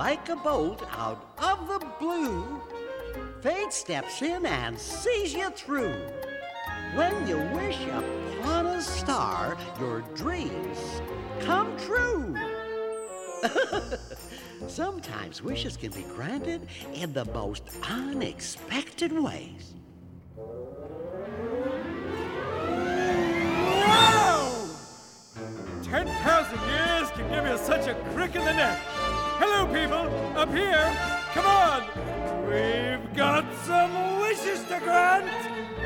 like a bolt out of the blue, fate steps in and sees you through. When you wish upon a star, your dreams come true. Sometimes wishes can be granted in the most unexpected ways. Wow! 10,000 years can give you such a crick in the neck. Hello, people, up here. Come on. We've got some wishes to grant.